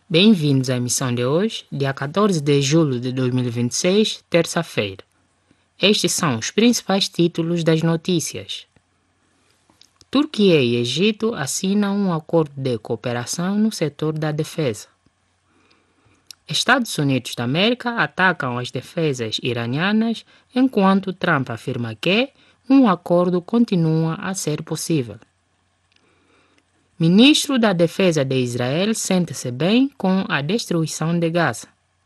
Bem-vindos à emissão de hoje, dia 14 de julho de 2026, terça-feira. Estes são os principais títulos das notícias. Turquia e Egito assinam um acordo de cooperação no setor da defesa. Estados Unidos da América atacam as defesas iranianas, enquanto Trump afirma que um acordo continua a ser possível. Ministro da Defesa de Israel sente-se bem com a destruição de Gaza.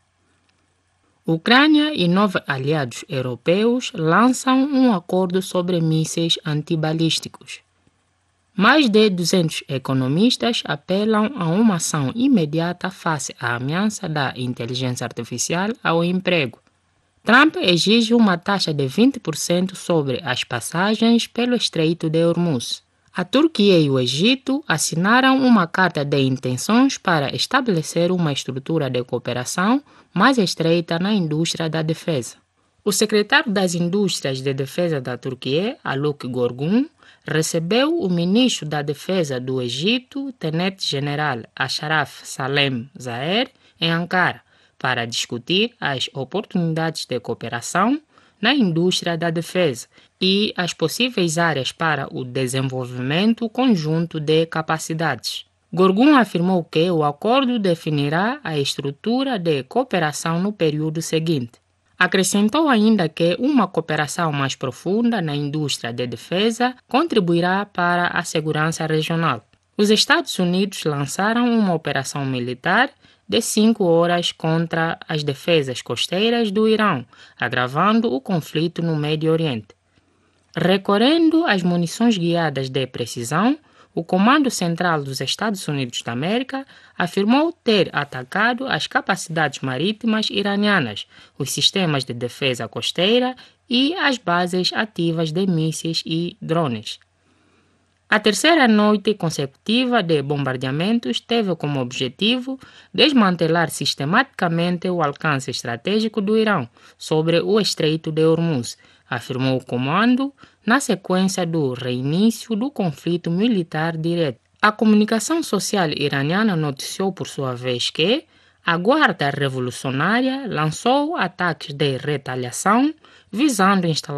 Ucrânia e 9 aliados europeus lançam um acordo sobre mísseis antibalísticos. Mais de 200 economistas apelam a uma ação imediata face à ameaça da inteligência artificial ao emprego. Trump exige uma taxa de 20% sobre as passagens pelo Estreito de Hormuz. A Turquia e o Egito assinaram uma carta de intenções para estabelecer uma estrutura de cooperação mais estreita na indústria da defesa. O secretário das Indústrias de Defesa da Turquia, Haluk Gorgun, recebeu o ministro da Defesa do Egito, tenente-general Ashraf Salem Zaher, em Ankara, para discutir as oportunidades de cooperação na indústria da defesa e as possíveis áreas para o desenvolvimento conjunto de capacidades. Gorgun afirmou que o acordo definirá a estrutura de cooperação no período seguinte. Acrescentou ainda que uma cooperação mais profunda na indústria de defesa contribuirá para a segurança regional. Os Estados Unidos lançaram uma operação militar de 5 horas contra as defesas costeiras do Irão, agravando o conflito no Médio Oriente. Recorrendo às munições guiadas de precisão, o Comando Central dos Estados Unidos da América afirmou ter atacado as capacidades marítimas iranianas, os sistemas de defesa costeira e as bases ativas de mísseis e drones. A terceira noite consecutiva de bombardeamentos teve como objetivo desmantelar sistematicamente o alcance estratégico do Irão sobre o Estreito de Hormuz, afirmou o comando, na sequência do reinício do conflito militar direto. A comunicação social iraniana noticiou por sua vez que a Guarda Revolucionária lançou ataques de retaliação visando instalar